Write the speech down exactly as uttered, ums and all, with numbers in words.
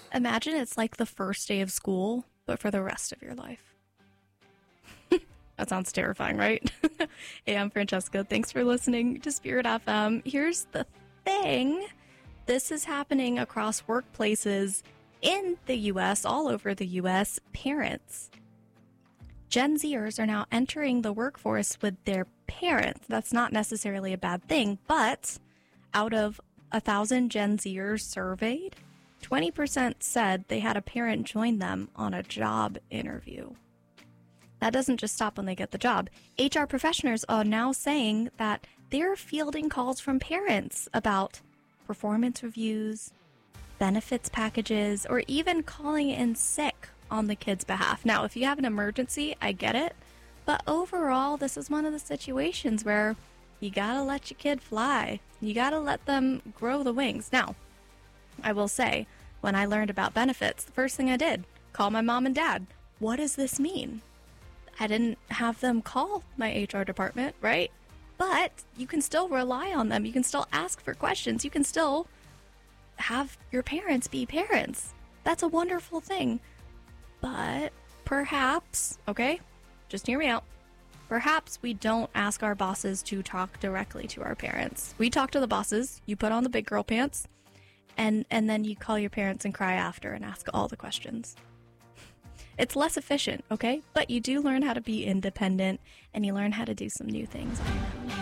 Imagine it's like the first day of school, but for the rest of your life. That sounds terrifying, right? Hey, I'm Francesca. Thanks for listening to Spirit F M. Here's the thing. This is happening across workplaces in the U S, all over the U S. Parents. Gen Zers are now entering the workforce with their parents. That's not necessarily a bad thing, but out of a thousand Gen Zers surveyed, twenty percent said they had a parent join them on a job interview. That doesn't just stop when they get the job. H R professionals are now saying that they're fielding calls from parents about performance reviews, benefits packages, or even calling in sick on the kid's behalf. Now, if you have an emergency, I get it. But overall, this is one of the situations where you gotta let your kid fly. You gotta let them grow the wings. Now, I will say, when I learned about benefits, the first thing I did, call my mom and dad. What does this mean? I didn't have them call my H R department, right? But you can still rely on them. You can still ask for questions. You can still have your parents be parents. That's a wonderful thing. But perhaps, okay, just hear me out. Perhaps we don't ask our bosses to talk directly to our parents. We talk to the bosses, you put on the big girl pants, and, and then you call your parents and cry after and ask all the questions. It's less efficient, okay? But you do learn how to be independent, and you learn how to do some new things on your own.